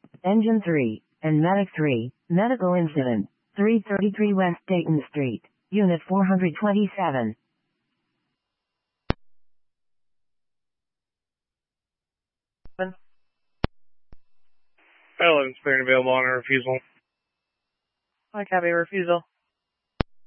Engine 3, and Medic 3, medical incident, 333 West Dayton Street, Unit 427. Hello, Spirit available on a refusal. I copy refusal.